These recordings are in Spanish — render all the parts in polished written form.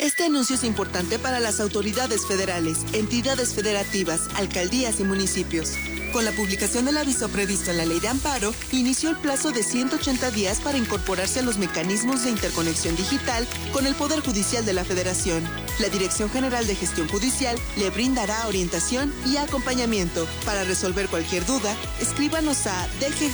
Este anuncio es importante para las autoridades federales, entidades federativas, alcaldías y municipios. Con la publicación del aviso previsto en la Ley de Amparo, inició el plazo de 180 días para incorporarse a los mecanismos de interconexión digital con el Poder Judicial de la Federación. La Dirección General de Gestión Judicial le brindará orientación y acompañamiento. Para resolver cualquier duda, escríbanos a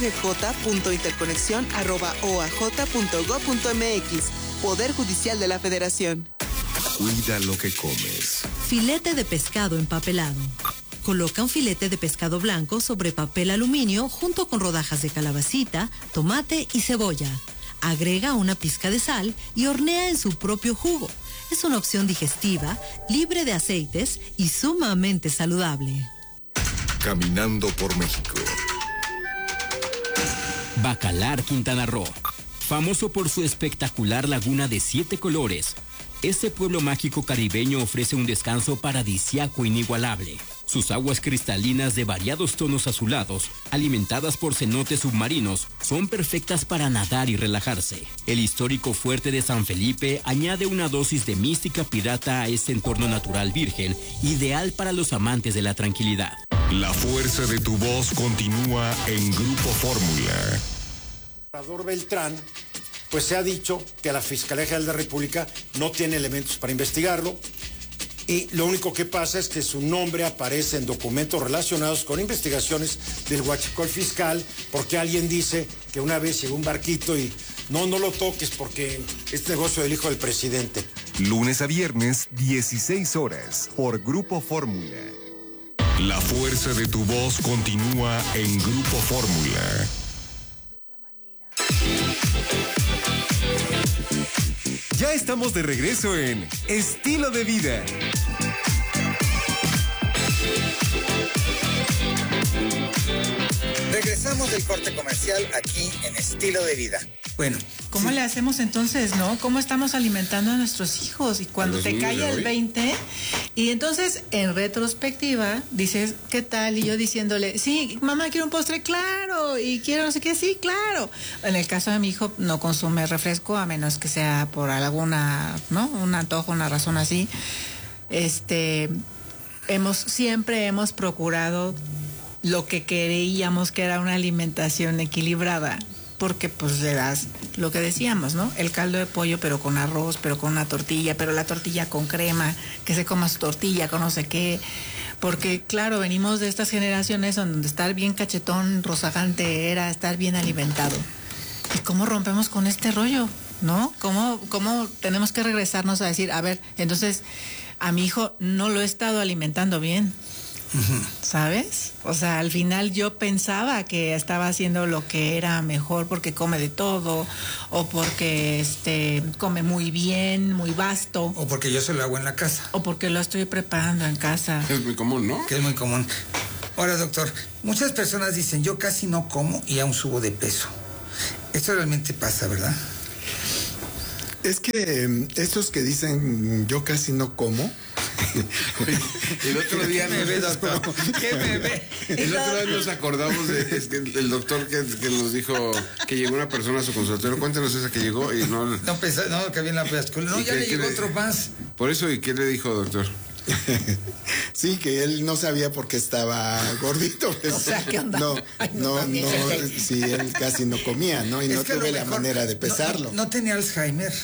dggj.interconexión@oaj.gov.mx. Poder Judicial de la Federación. Cuida lo que comes. Filete de pescado empapelado. Coloca un filete de pescado blanco sobre papel aluminio junto con rodajas de calabacita, tomate y cebolla. Agrega una pizca de sal y hornea en su propio jugo. Es una opción digestiva, libre de aceites y sumamente saludable. Caminando por México. Bacalar, Quintana Roo. Famoso por su espectacular laguna de 7 colores, este pueblo mágico caribeño ofrece un descanso paradisíaco inigualable. Sus aguas cristalinas de variados tonos azulados, alimentadas por cenotes submarinos, son perfectas para nadar y relajarse. El histórico fuerte de San Felipe añade una dosis de mística pirata a este entorno natural virgen, ideal para los amantes de la tranquilidad. La fuerza de tu voz continúa en Grupo Fórmula. Beltrán, pues se ha dicho que la Fiscalía General de la República no tiene elementos para investigarlo y lo único que pasa es que su nombre aparece en documentos relacionados con investigaciones del huachicol fiscal porque alguien dice que una vez llegó un barquito y no lo toques porque es negocio del hijo del presidente. Lunes a viernes, 16 horas, por Grupo Fórmula. La fuerza de tu voz continúa en Grupo Fórmula. Ya estamos de regreso en Estilo de Vida. Regresamos del corte comercial aquí en Estilo de Vida. Bueno, ¿cómo le hacemos entonces, no? ¿Cómo estamos alimentando a nuestros hijos? Y cuando te cae el 20, y entonces en retrospectiva dices, ¿qué tal? Y yo diciéndole, sí, mamá, quiero un postre, claro, y quiero no sé qué, sí, claro. En el caso de mi hijo no consume refresco a menos que sea por alguna, ¿no? Un antojo, una razón así. Siempre hemos procurado lo que creíamos que era una alimentación equilibrada, porque pues le das lo que decíamos, ¿no? El caldo de pollo, pero con arroz, pero con una tortilla, pero la tortilla con crema, que se coma su tortilla con no sé qué, porque claro, venimos de estas generaciones donde estar bien cachetón, rozagante, era estar bien alimentado. ¿Y cómo rompemos con este rollo, no? ¿Cómo tenemos que regresarnos a decir, a ver, entonces a mi hijo no lo he estado alimentando bien? ¿Sabes? O sea, al final yo pensaba que estaba haciendo lo que era mejor porque come de todo, o porque come muy bien, muy vasto. O porque yo se lo hago en la casa. O porque lo estoy preparando en casa. Es muy común, ¿no? Que es muy común. Ahora, doctor, muchas personas dicen, yo casi no como y aún subo de peso. Esto realmente pasa, ¿verdad? Es que estos que dicen, yo casi no como... El otro día el otro día nos acordamos del doctor que nos dijo que llegó una persona a su consultorio. Cuéntanos esa que llegó y no que había en la escuela. No, ya le llegó otro más. Por eso, ¿y qué le dijo, doctor? Sí, que él no sabía por qué estaba gordito. O sea, ¿qué onda? Sí, él casi no comía, ¿no? Y no tuve la manera de pesarlo. No tenía Alzheimer.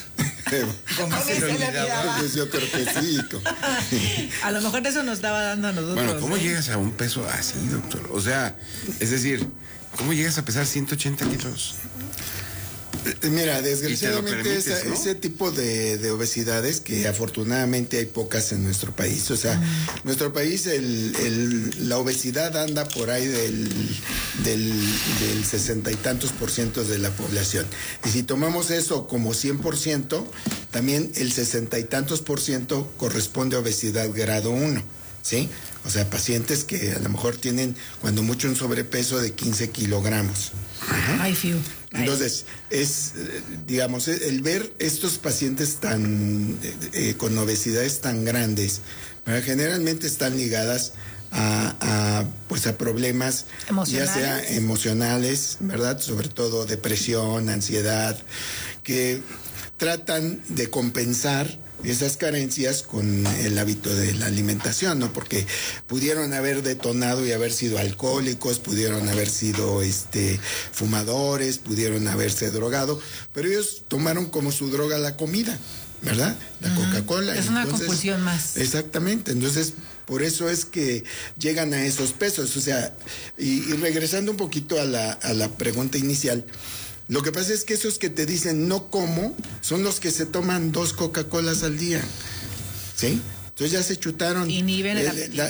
Pues yo creo que sí. A lo mejor eso nos estaba dando a nosotros. Bueno, ¿cómo llegas a un peso así, doctor? O sea, es decir, ¿cómo llegas a pesar 180 kilos? Mira, desgraciadamente ese tipo de obesidades, que afortunadamente hay pocas en nuestro país. O sea, nuestro país, la obesidad anda por ahí del 60 y tantos % de la población. Y si tomamos eso como 100%, también el 60 y tantos % corresponde a obesidad grado 1, ¿sí? O sea, pacientes que a lo mejor tienen cuando mucho un sobrepeso de 15 kilogramos. I feel. Entonces, digamos, el ver estos pacientes con obesidades tan grandes, generalmente están ligadas a problemas ya sea emocionales, ¿verdad? Sobre todo depresión, ansiedad, que tratan de compensar esas carencias con el hábito de la alimentación, ¿no? Porque pudieron haber detonado y haber sido alcohólicos, pudieron haber sido fumadores, pudieron haberse drogado, pero ellos tomaron como su droga la comida, ¿verdad? La Coca-Cola. Es una compulsión más. Exactamente, entonces por eso es que llegan a esos pesos, o sea, y regresando un poquito a la pregunta inicial, lo que pasa es que esos que te dicen no como son los que se toman 2 Coca-Colas al día, ¿sí? Entonces ya se chutaron ¿Inhiben el apetito?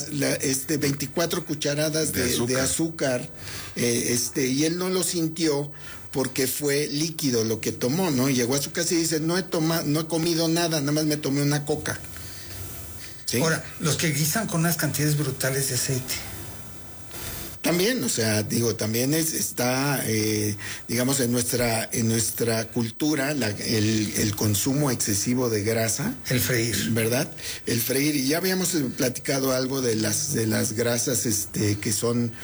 24 cucharadas de azúcar, y él no lo sintió porque fue líquido lo que tomó, ¿no? Y llegó a su casa y dice, no he comido nada más me tomé una coca. ¿Sí? Ahora, los que guisan con unas cantidades brutales de aceite. También, o sea, también está, digamos, en nuestra cultura el consumo excesivo de grasa. El freír. ¿Verdad? El freír. Y ya habíamos platicado algo de las grasas que son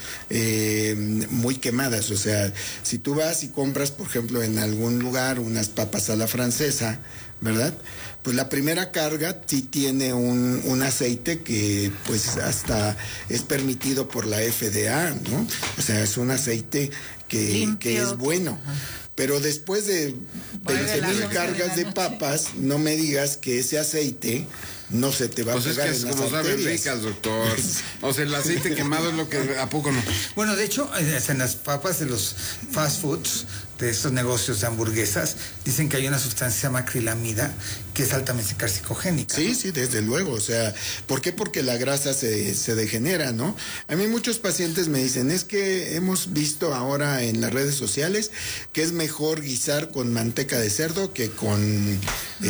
muy quemadas. O sea, si tú vas y compras, por ejemplo, en algún lugar unas papas a la francesa, ¿verdad? Pues la primera carga sí tiene un aceite que pues hasta es permitido por la FDA, ¿no? O sea, es un aceite que es bueno. Ajá. Pero después de 20,000 cargas de papas, no me digas que ese aceite no se te va a pegar en las arterias. Pues es que como saben ricas, doctor. O sea, el aceite quemado es lo que ¿a poco no? Bueno, de hecho, en las papas de los fast foods, de estos negocios de hamburguesas, dicen que hay una sustancia que se llama acrilamida, que es altamente carcinogénica. Sí, ¿no? Sí, desde luego. O sea, ¿por qué? Porque la grasa se degenera, ¿no? A mí muchos pacientes me dicen, es que hemos visto ahora en las redes sociales que es mejor guisar con manteca de cerdo que con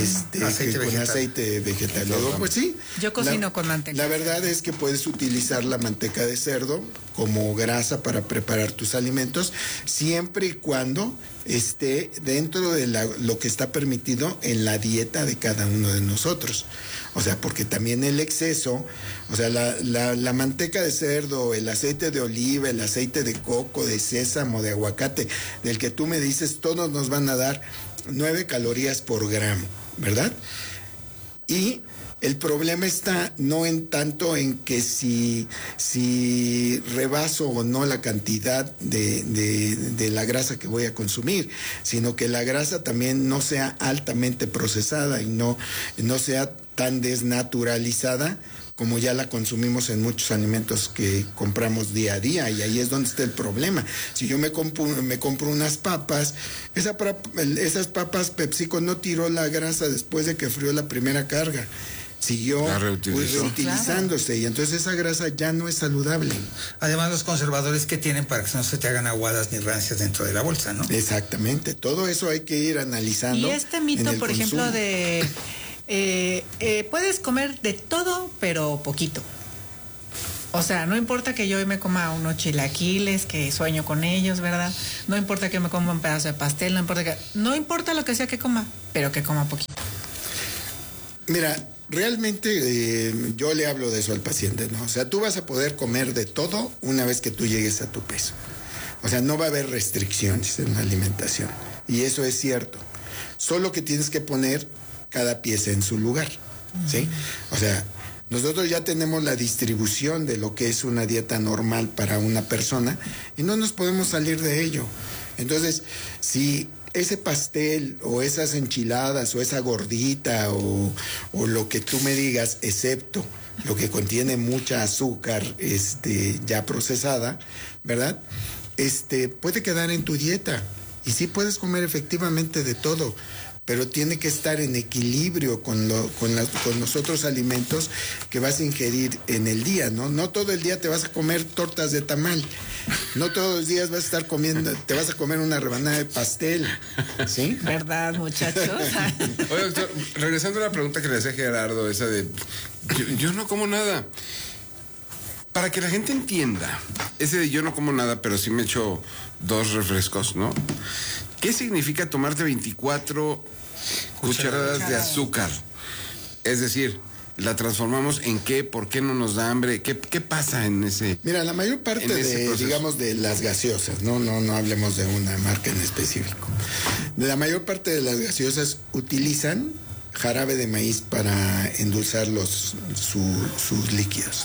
aceite vegetal. Pues sí. Yo cocino con manteca. La verdad es que puedes utilizar la manteca de cerdo como grasa para preparar tus alimentos, siempre y cuando esté dentro de lo que está permitido en la dieta de cada uno de nosotros. O sea, porque también el exceso, o sea, la manteca de cerdo, el aceite de oliva, el aceite de coco, de sésamo, de aguacate, del que tú me dices, todos nos van a dar 9 calorías por gramo, ¿verdad? Y el problema está no en tanto en que si rebaso o no la cantidad de la grasa que voy a consumir, sino que la grasa también no sea altamente procesada y no sea tan desnaturalizada como ya la consumimos en muchos alimentos que compramos día a día, y ahí es donde está el problema. Si yo me compro unas papas, esas papas PepsiCo no tiró la grasa después de que frió la primera carga. Siguió reutilizándose, claro. Y entonces esa grasa ya no es saludable. Además, los conservadores que tienen para que no se te hagan aguadas ni rancias dentro de la bolsa, ¿no? Exactamente, todo eso hay que ir analizando. Y este mito, por ejemplo, de puedes comer de todo, pero poquito. O sea, no importa que yo hoy me coma unos chilaquiles, que sueño con ellos, ¿verdad? No importa que me coma un pedazo de pastel, no importa lo que sea que coma, pero que coma poquito. Mira, realmente yo le hablo de eso al paciente, ¿no? O sea, tú vas a poder comer de todo una vez que tú llegues a tu peso. O sea, no va a haber restricciones en la alimentación. Y eso es cierto. Solo que tienes que poner cada pieza en su lugar, ¿sí? O sea, nosotros ya tenemos la distribución de lo que es una dieta normal para una persona y no nos podemos salir de ello. Entonces, si ese pastel o esas enchiladas o esa gordita o lo que tú me digas, excepto lo que contiene mucha azúcar ya procesada, ¿verdad? Puede quedar en tu dieta y sí puedes comer efectivamente de todo, pero tiene que estar en equilibrio con los otros alimentos que vas a ingerir en el día, ¿no? No todo el día te vas a comer tortas de tamal, no todos los días vas a estar te vas a comer una rebanada de pastel, ¿sí? ¿Verdad, muchachos? Oye, doctor, regresando a la pregunta que le hacía Gerardo, esa de, yo no como nada. Para que la gente entienda, ese de yo no como nada, pero sí me echo 2 refrescos, ¿no? ¿Qué significa tomarte 24 cucharadas de azúcar? Es decir, la transformamos en qué, por qué no nos da hambre, qué pasa en ese. Mira, la mayor parte de las gaseosas, no hablemos de una marca en específico. La mayor parte de las gaseosas utilizan jarabe de maíz para endulzar sus líquidos.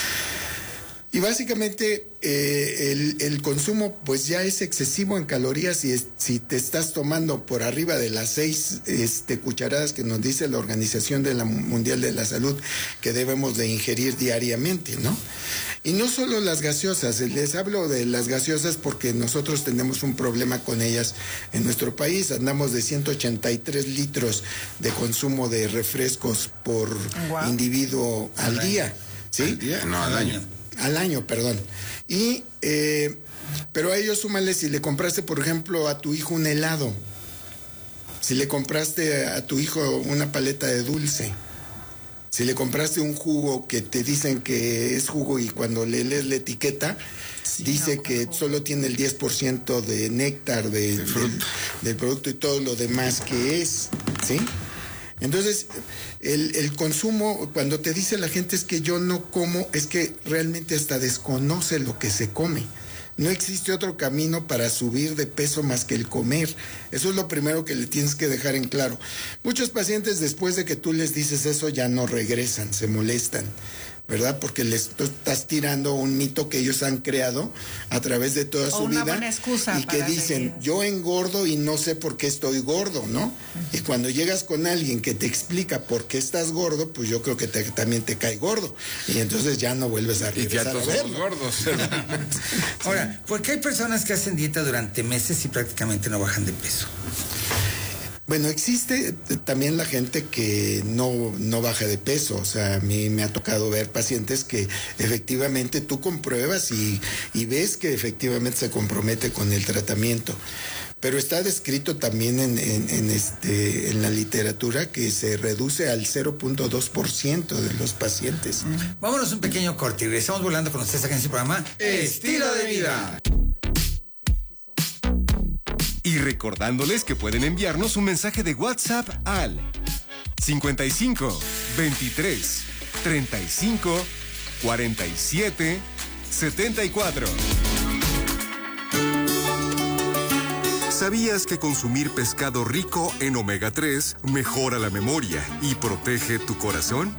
Y básicamente el consumo pues ya es excesivo en calorías y si te estás tomando por arriba de las 6 cucharadas que nos dice la Organización Mundial de la Salud que debemos de ingerir diariamente, ¿no? Y no solo las gaseosas, les hablo de las gaseosas porque nosotros tenemos un problema con ellas en nuestro país. Andamos de 183 litros de consumo de refrescos por individuo al día, ¿sí? ¿Al día? No, al año. Al año, perdón. Y, pero a ello súmale si le compraste, por ejemplo, a tu hijo un helado, si le compraste a tu hijo una paleta de dulce, si le compraste un jugo que te dicen que es jugo y cuando le lees la etiqueta, dice que solo tiene el 10% de néctar del producto y todo lo demás que es, ¿sí? Entonces, el consumo, cuando te dice la gente es que yo no como, es que realmente hasta desconoce lo que se come. No existe otro camino para subir de peso más que el comer. Eso es lo primero que le tienes que dejar en claro. Muchos pacientes después de que tú les dices eso ya no regresan, se molestan, ¿verdad? Porque les estás tirando un mito que ellos han creado a través de toda su vida. Buena excusa y que dicen, yo engordo y no sé por qué estoy gordo, ¿no? Y cuando llegas con alguien que te explica por qué estás gordo, pues yo creo que también te cae gordo. Y entonces ya no vuelves a regresar. Y ya todos somos gordos. Ahora, ¿por qué hay personas que hacen dieta durante meses y prácticamente no bajan de peso? Bueno, existe también la gente que no baja de peso. O sea, a mí me ha tocado ver pacientes que efectivamente tú compruebas y ves que efectivamente se compromete con el tratamiento. Pero está descrito también en la literatura que se reduce al 0.2% de los pacientes. Vámonos un pequeño corte y regresamos volando con ustedes aquí en este programa Estilo de Vida. Y recordándoles que pueden enviarnos un mensaje de WhatsApp al 55 23 35 47 74. ¿Sabías que consumir pescado rico en omega 3 mejora la memoria y protege tu corazón?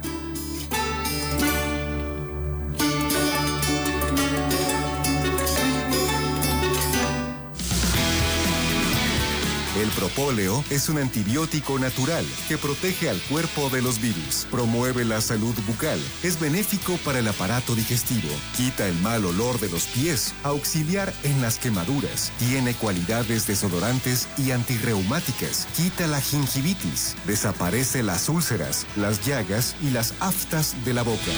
El propóleo es un antibiótico natural que protege al cuerpo de los virus, promueve la salud bucal, es benéfico para el aparato digestivo, quita el mal olor de los pies, auxiliar en las quemaduras, tiene cualidades desodorantes y antirreumáticas, quita la gingivitis, desaparece las úlceras, las llagas y las aftas de la boca.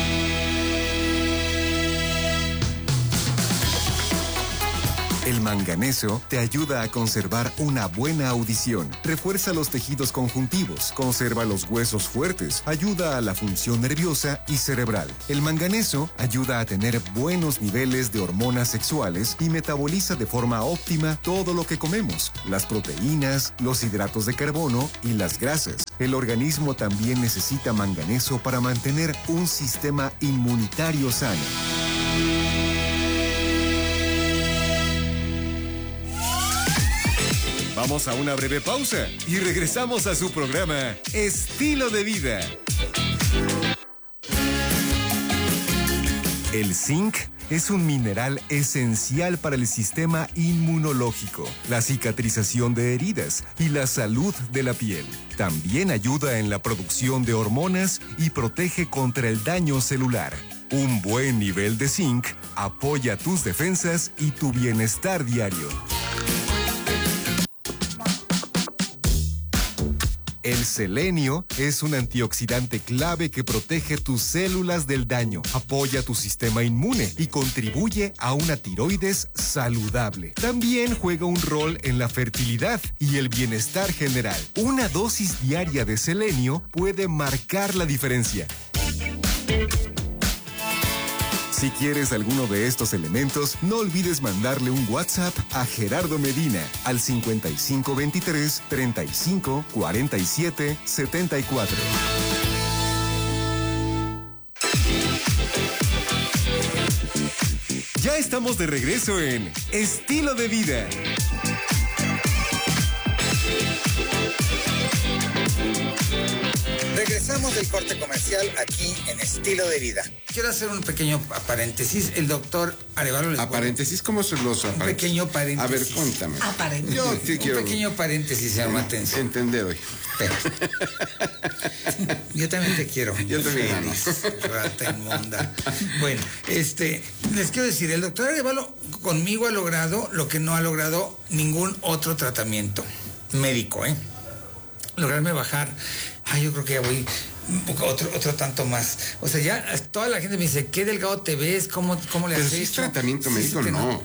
El manganeso te ayuda a conservar una buena audición, refuerza los tejidos conjuntivos, conserva los huesos fuertes, ayuda a la función nerviosa y cerebral. El manganeso ayuda a tener buenos niveles de hormonas sexuales y metaboliza de forma óptima todo lo que comemos, las proteínas, los hidratos de carbono y las grasas. El organismo también necesita manganeso para mantener un sistema inmunitario sano. Vamos a una breve pausa y regresamos a su programa Estilo de Vida. El zinc es un mineral esencial para el sistema inmunológico, la cicatrización de heridas y la salud de la piel. También ayuda en la producción de hormonas y protege contra el daño celular. Un buen nivel de zinc apoya tus defensas y tu bienestar diario. El selenio es un antioxidante clave que protege tus células del daño, apoya tu sistema inmune y contribuye a una tiroides saludable. También juega un rol en la fertilidad y el bienestar general. Una dosis diaria de selenio puede marcar la diferencia. Si quieres alguno de estos elementos, no olvides mandarle un WhatsApp a Gerardo Medina al 5523 35 47 74. estamos de regreso en Estilo de Vida. Regresamos del corte comercial aquí en Estilo de Vida. Quiero hacer un pequeño paréntesis. El doctor Arevalo... ¿Paréntesis? ¿Cómo son los paréntesis? Un pequeño paréntesis. A ver, cuéntame. Yo sí quiero... Un pequeño paréntesis, señor Matencio. Entender hoy. Yo también te quiero. Yo también. Rata inmunda. Bueno, les quiero decir, el doctor Arevalo conmigo ha logrado lo que no ha logrado ningún otro tratamiento médico, lograrme bajar. Yo creo que ya voy otro tanto más. O sea, ya toda la gente me dice, ¿qué delgado te ves? ¿Cómo le has hecho? ¿Es tratamiento médico? No.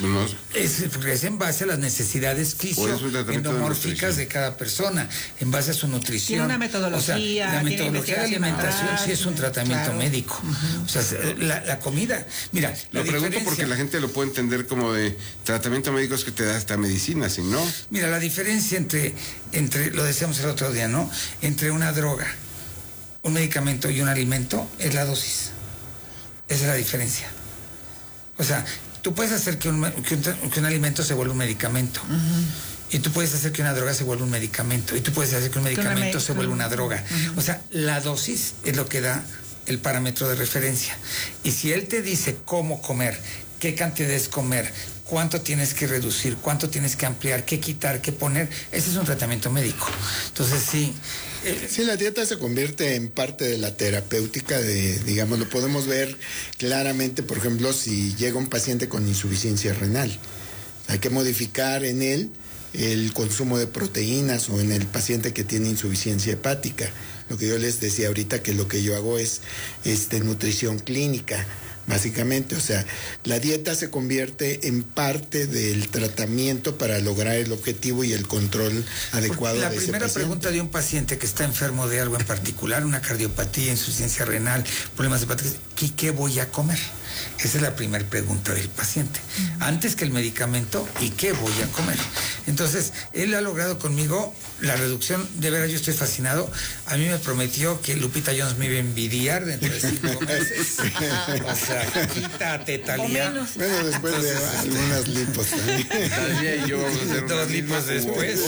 Es en base a las necesidades físico-endomórficas de cada persona, en base a su nutrición. Tiene una metodología. O sea, la metodología de alimentación sí es un tratamiento médico. O sea, la comida. Mira, lo pregunto porque la gente lo puede entender como de tratamiento médico es que te da hasta medicina, ¿sí, no? Mira, la diferencia entre lo decíamos el otro día, ¿no? Entre una droga, un medicamento y un alimento es la dosis. Esa es la diferencia. O sea, tú puedes hacer que un alimento se vuelva un medicamento. Y tú puedes hacer que una droga se vuelva un medicamento. Y tú puedes hacer que un medicamento se vuelva una droga. O sea, la dosis es lo que da el parámetro de referencia. Y si él te dice cómo comer, qué cantidades comer, cuánto tienes que reducir, cuánto tienes que ampliar, qué quitar, qué poner, ese es un tratamiento médico. Entonces, sí. Sí, la dieta se convierte en parte de la terapéutica digamos, lo podemos ver claramente, por ejemplo, si llega un paciente con insuficiencia renal. Hay que modificar en él el consumo de proteínas, o en el paciente que tiene insuficiencia hepática. Lo que yo les decía ahorita, que lo que yo hago es nutrición clínica. Básicamente, o sea, la dieta se convierte en parte del tratamiento para lograr el objetivo y el control adecuado de ese paciente. La primera pregunta de un paciente que está enfermo de algo en particular, una cardiopatía, insuficiencia renal, problemas hepáticos, ¿qué voy a comer? Esa es la primera pregunta del paciente. Antes que el medicamento, ¿y qué voy a comer? Entonces, él ha logrado conmigo la reducción. De veras, yo estoy fascinado. A mí me prometió que Lupita Jones me iba a envidiar dentro de 5 meses. O sea, quítate, Talía. Bueno, después de algunas lipos también. Talía y yo vamos a hacer 2 lipos después.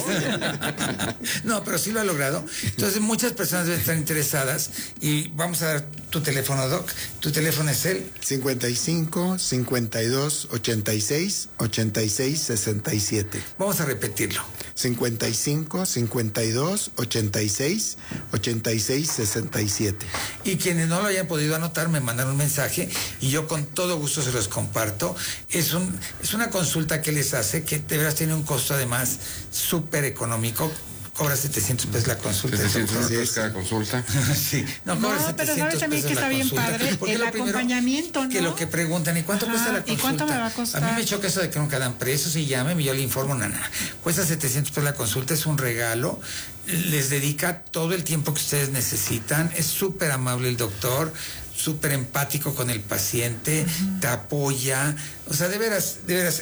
No, pero sí lo ha logrado. Entonces, muchas personas deben estar interesadas. Y vamos a dar tu teléfono, Doc. Tu teléfono es el 55 52 86 86 67. Vamos a repetirlo. 55 52 86 86 67. Y quienes no lo hayan podido anotar, me mandan un mensaje y yo con todo gusto se los comparto. Es una consulta que les hace, que de verdad tiene un costo además súper económico. Cobra 700 pesos la consulta. 700 pesos cada consulta. Sí. No, pero sabes también que está bien padre el acompañamiento, ¿no? Que lo que preguntan, ¿y cuánto cuesta la consulta? ¿Y cuánto me va a costar? A mí me choca eso de que nunca dan precios y llamen y yo le informo, nada. Cuesta 700 pesos la consulta, es un regalo. Les dedica todo el tiempo que ustedes necesitan. Es súper amable el doctor, súper empático con el paciente, te apoya. O sea, de veras,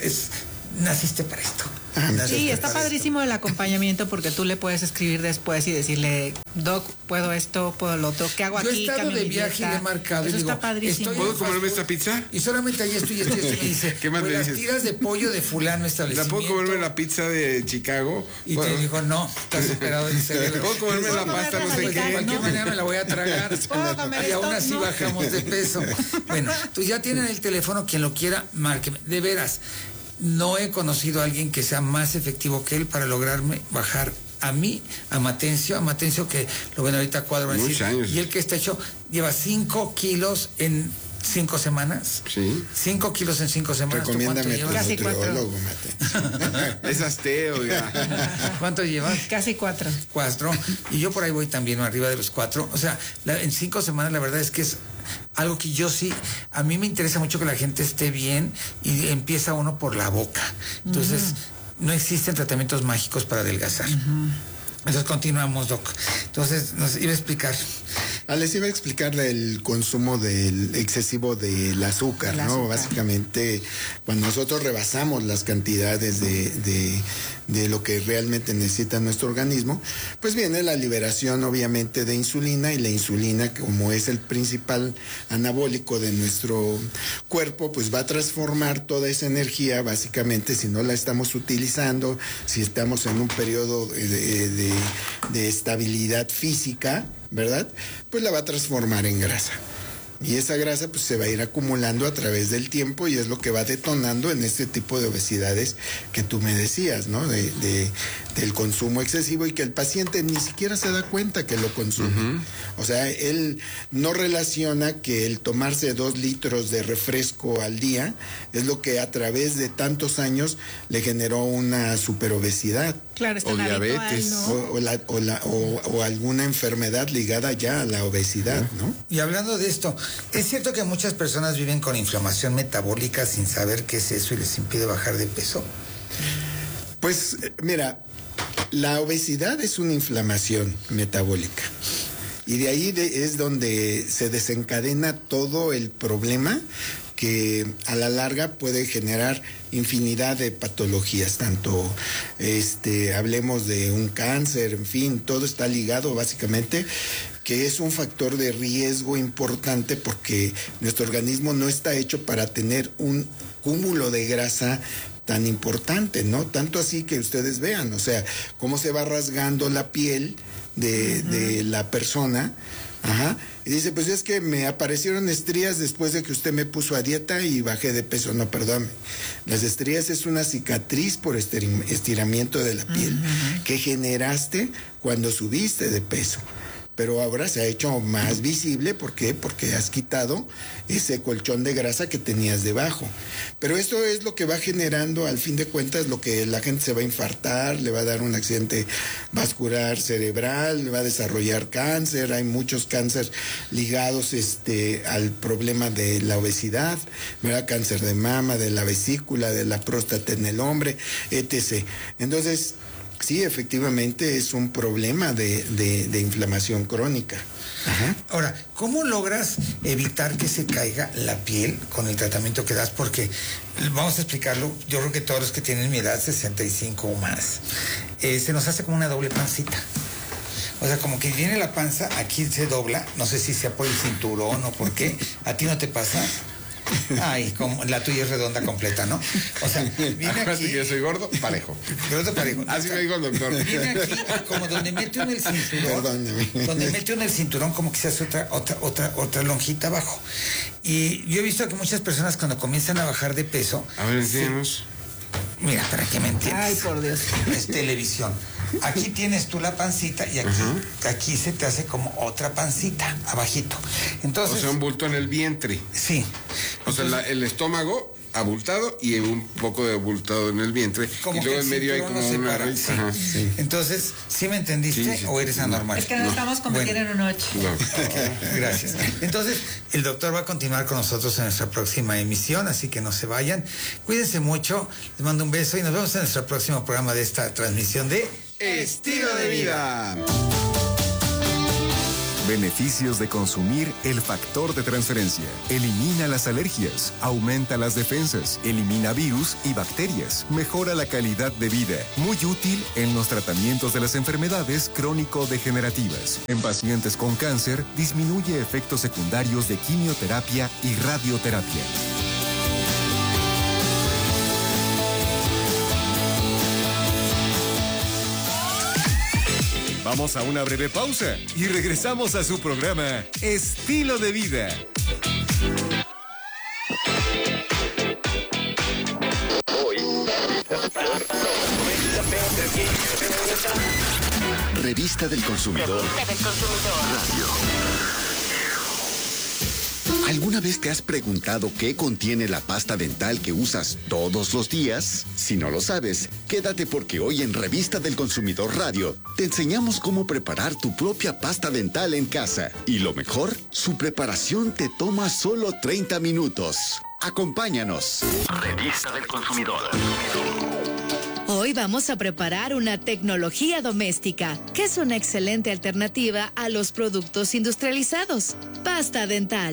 naciste para esto. Sí, está padrísimo el acompañamiento porque tú le puedes escribir después y decirle, Doc, puedo esto, puedo lo otro, ¿qué hago aquí? Yo he estado de viaje y le he marcado. Eso está padrísimo. ¿Puedo comerme esta pizza? Y solamente ahí estoy y me dice, ¿qué más le dices? Las tiras de pollo de fulano establecimiento. ¿La puedo comerme la pizza de Chicago? Y te dijo, no, estás superado. ¿Puedo comerme la pasta no sé qué? De cualquier manera me la voy a tragar. Y aún así bajamos de peso. Bueno, tú ya tienen el teléfono, quien lo quiera, márqueme. De veras. No he conocido a alguien que sea más efectivo que él para lograrme bajar a mí, a Matencio que lo ven ahorita cuadro. Muchos años. Y el que está hecho lleva 5 kilos en 5 semanas. Sí. 5 kilos en 5 semanas. Recomiéndame tu nutriólogo, Mate. Es asteo, oiga. ¿Cuánto llevas? Casi 4. 4. Y yo por ahí voy también arriba de los 4. O sea, en 5 semanas la verdad es que es algo que yo sí, a mí me interesa mucho que la gente esté bien y empieza uno por la boca. Entonces, no existen tratamientos mágicos para adelgazar. Entonces continuamos, Doc. Entonces, nos iba a explicar. Les iba a explicar el consumo excesivo del azúcar, ¿no? Básicamente, cuando nosotros rebasamos las cantidades de de lo que realmente necesita nuestro organismo, pues viene la liberación obviamente de insulina, y la insulina, como es el principal anabólico de nuestro cuerpo, pues va a transformar toda esa energía, básicamente, si no la estamos utilizando, si estamos en un periodo de estabilidad física, ¿verdad? Pues la va a transformar en grasa. Y esa grasa pues se va a ir acumulando a través del tiempo, y es lo que va detonando en este tipo de obesidades que tú me decías, ¿no? Del consumo excesivo, y que el paciente ni siquiera se da cuenta que lo consume. O sea, él no relaciona que el tomarse 2 litros de refresco al día es lo que a través de tantos años le generó una superobesidad. Claro, está o diabetes, habitual, ¿no? o alguna enfermedad ligada ya a la obesidad, ¿no? Y hablando de esto, ¿es cierto que muchas personas viven con inflamación metabólica sin saber qué es eso y les impide bajar de peso? Pues mira, la obesidad es una inflamación metabólica, y de ahí es donde se desencadena todo el problema, que a la larga puede generar infinidad de patologías, tanto hablemos de un cáncer, en fin, todo está ligado básicamente, que es un factor de riesgo importante, porque nuestro organismo no está hecho para tener un cúmulo de grasa tan importante, ¿no? Tanto así que ustedes vean, o sea, cómo se va rasgando la piel de la persona. Ajá. Y dice, pues es que me aparecieron estrías después de que usted me puso a dieta y bajé de peso. No, perdón. Las estrías es una cicatriz por estiramiento de la piel que generaste cuando subiste de peso. Pero ahora se ha hecho más visible. ¿Por qué? Porque has quitado ese colchón de grasa que tenías debajo. Pero esto es lo que va generando, al fin de cuentas, lo que la gente se va a infartar, le va a dar un accidente vascular cerebral, le va a desarrollar cáncer. Hay muchos cánceres ligados al problema de la obesidad, ¿verdad? Cáncer de mama, de la vesícula, de la próstata en el hombre, etc. Entonces, sí, efectivamente es un problema de inflamación crónica. Ajá. Ahora, ¿cómo logras evitar que se caiga la piel con el tratamiento que das? Porque, vamos a explicarlo, yo creo que todos los que tienen mi edad, 65 o más, se nos hace como una doble pancita. O sea, como que viene la panza, aquí se dobla, no sé si sea por el cinturón o por qué. ¿A ti no te pasa? Ay, como la tuya es redonda completa, ¿no? O sea, viene aquí. Que yo soy gordo, parejo. Gordo, parejo. Así me dijo el doctor. Viene aquí, como donde mete uno el cinturón. Perdóname. Donde mete uno el cinturón, como que se hace otra lonjita abajo. Y yo he visto que muchas personas, cuando comienzan a bajar de peso. A ver, enséñanos. Mira, para que me entiendas. Ay, por Dios. Es televisión. Aquí tienes tú la pancita, y aquí se te hace como otra pancita, abajito. Entonces, o sea, un bulto en el vientre. Sí. O sea, el estómago abultado y un poco de abultado en el vientre. Como y luego en medio hay como una raíz. Sí. Sí. Entonces, ¿sí me entendiste o eres anormal? Es que no estamos como quieren una noche. Okay, gracias. Entonces, el doctor va a continuar con nosotros en nuestra próxima emisión, así que no se vayan. Cuídense mucho, les mando un beso y nos vemos en nuestro próximo programa de esta transmisión de Estilo de Vida. Beneficios de consumir el factor de transferencia. Elimina las alergias, aumenta las defensas, elimina virus y bacterias, mejora la calidad de vida. Muy útil en los tratamientos de las enfermedades crónico-degenerativas. En pacientes con cáncer, disminuye efectos secundarios de quimioterapia y radioterapia. Vamos a una breve pausa y regresamos a su programa Estilo de Vida. Revista del Consumidor. Radio. ¿Alguna vez te has preguntado qué contiene la pasta dental que usas todos los días? Si no lo sabes, quédate porque hoy en Revista del Consumidor Radio te enseñamos cómo preparar tu propia pasta dental en casa. Y lo mejor, su preparación te toma solo 30 minutos. Acompáñanos. Revista del Consumidor. Hoy vamos a preparar una tecnología doméstica, que es una excelente alternativa a los productos industrializados. Pasta dental.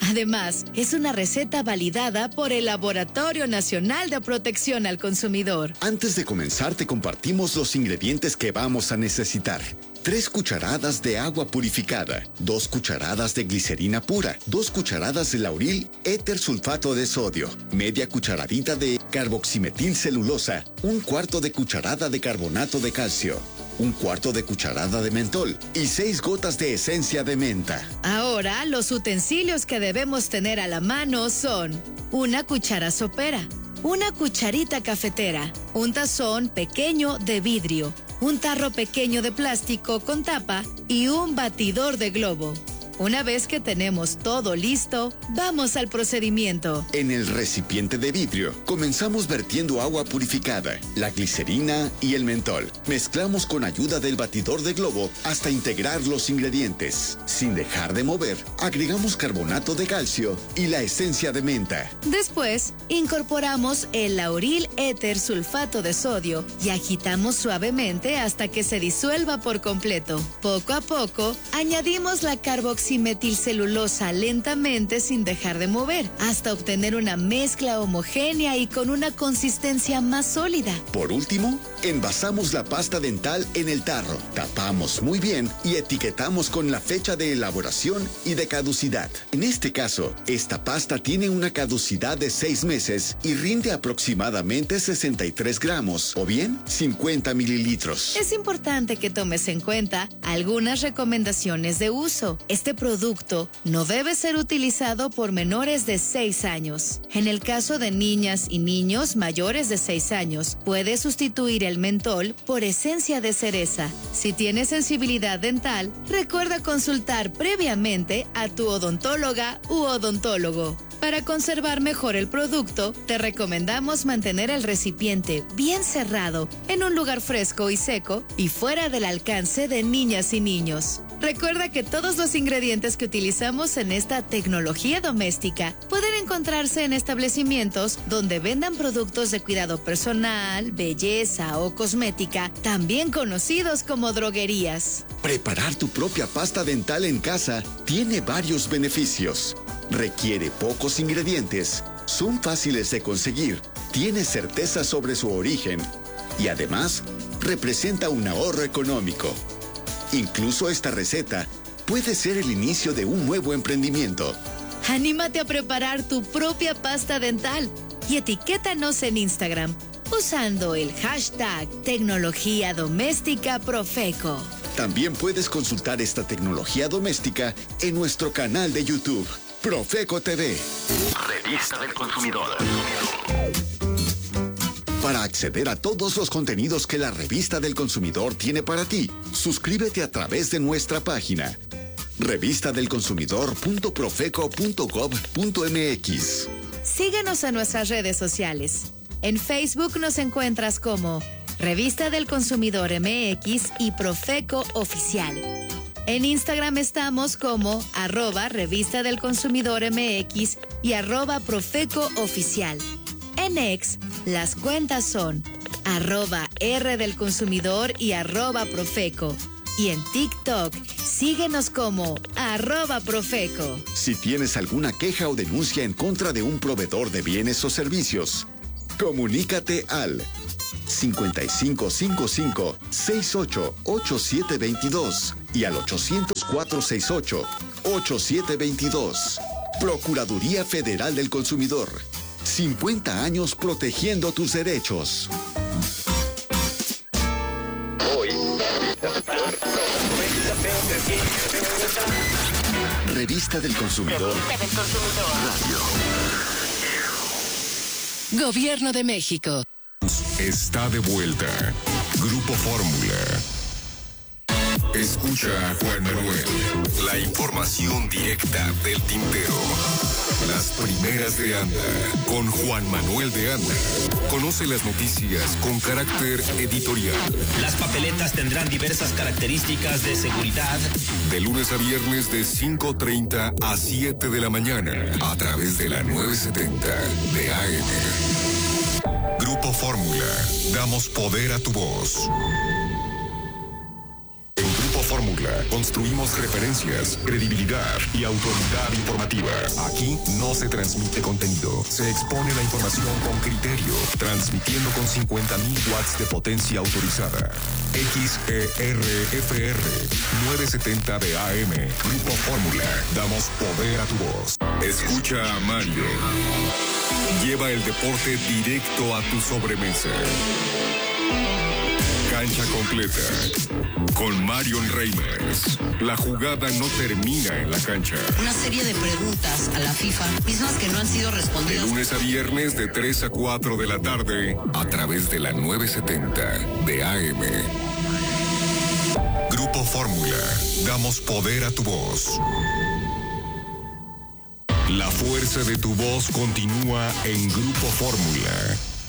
Además, es una receta validada por el Laboratorio Nacional de Protección al Consumidor. Antes de comenzar, te compartimos los ingredientes que vamos a necesitar. 3 cucharadas de agua purificada, 2 cucharadas de glicerina pura, 2 cucharadas de lauril éter sulfato de sodio, media cucharadita de carboximetilcelulosa, 1/4 de cucharada de carbonato de calcio, 1/4 de cucharada de mentol y 6 gotas de esencia de menta. Ahora, los utensilios que debemos tener a la mano son una cuchara sopera, una cucharita cafetera, un tazón pequeño de vidrio, un tarro pequeño de plástico con tapa y un batidor de globo. Una vez que tenemos todo listo, vamos al procedimiento. En el recipiente de vidrio, comenzamos vertiendo agua purificada, la glicerina y el mentol. Mezclamos con ayuda del batidor de globo hasta integrar los ingredientes. Sin dejar de mover, agregamos carbonato de calcio y la esencia de menta. Después, incorporamos el lauril éter sulfato de sodio y agitamos suavemente hasta que se disuelva por completo. Poco a poco, añadimos la carboximetilcelulosa lentamente sin dejar de mover, hasta obtener una mezcla homogénea y con una consistencia más sólida. Por último, envasamos la pasta dental en el tarro, tapamos muy bien y etiquetamos con la fecha de elaboración y de caducidad. En este caso, esta pasta tiene una caducidad de 6 meses y rinde aproximadamente 63 gramos, o bien 50 mililitros. Es importante que tomes en cuenta algunas recomendaciones de uso. Este producto no debe ser utilizado por menores de 6 años. En el caso de niñas y niños mayores de 6 años, puede sustituir el mentol por esencia de cereza. Si tienes sensibilidad dental, recuerda consultar previamente a tu odontóloga u odontólogo. Para conservar mejor el producto, te recomendamos mantener el recipiente bien cerrado, en un lugar fresco y seco y fuera del alcance de niñas y niños. Recuerda que todos los ingredientes que utilizamos en esta tecnología doméstica pueden encontrarse en establecimientos donde vendan productos de cuidado personal, belleza o cosmética, también conocidos como droguerías. Preparar tu propia pasta dental en casa tiene varios beneficios. Requiere pocos ingredientes, son fáciles de conseguir, tiene certeza sobre su origen y además representa un ahorro económico. Incluso esta receta puede ser el inicio de un nuevo emprendimiento. Anímate a preparar tu propia pasta dental y etiquétanos en Instagram usando el hashtag Tecnología Doméstica Profeco. También puedes consultar esta tecnología doméstica en nuestro canal de YouTube, Profeco TV. Revista del Consumidor. Para acceder a todos los contenidos que la Revista del Consumidor tiene para ti, suscríbete a través de nuestra página revistadelconsumidor.profeco.gov.mx. Síguenos a nuestras redes sociales. En Facebook nos encuentras como Revista del Consumidor MX y Profeco Oficial. En Instagram estamos como @Revista del Consumidor MX y @Profeco Oficial. En X, las cuentas son @R del Consumidor y @Profeco. Y en TikTok, síguenos como @Profeco. Si tienes alguna queja o denuncia en contra de un proveedor de bienes o servicios, comunícate al 5555-688722 y al 800-468-8722. Procuraduría Federal del Consumidor. 50 años protegiendo tus derechos. Hoy. Revista del Consumidor. Radio. Gobierno de México. Está de vuelta. Grupo Fórmula. Escucha a Juan Manuel. La información directa del tintero. Las primeras de Anda. Con Juan Manuel de Anda. Conoce las noticias con carácter editorial. Las papeletas tendrán diversas características de seguridad. De lunes a viernes de 5:30 a 7 de la mañana. A través de la 970 de AM. Grupo Fórmula. Damos poder a tu voz. En Grupo Fórmula Fórmula. Construimos referencias, credibilidad y autoridad informativa. Aquí no se transmite contenido, se expone la información con criterio, transmitiendo con 50.000 watts de potencia autorizada. XERFR 970 de AM. Grupo Fórmula. Damos poder a tu voz. Escucha a Mario. Lleva el deporte directo a tu sobremesa. Cancha completa. Con Marion Reimers. La jugada no termina en la cancha. Una serie de preguntas a la FIFA, mismas que no han sido respondidas. De lunes a viernes de 3 a 4 de la tarde, a través de la 970 de AM. Grupo Fórmula. Damos poder a tu voz. La fuerza de tu voz continúa en Grupo Fórmula.